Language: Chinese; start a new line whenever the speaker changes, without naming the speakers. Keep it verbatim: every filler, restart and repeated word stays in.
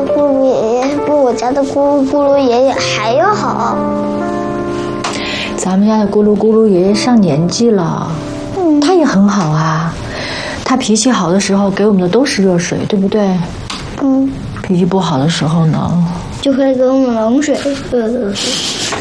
噜咕噜爷爷比我家的咕噜咕噜爷爷还要好。
咱们家的咕噜咕噜爷爷上年纪了，嗯，他也很好啊。他脾气好的时候给我们的都是热水，对不对？
嗯。
脾气不好的时候呢，
就会给我们冷水。对对对。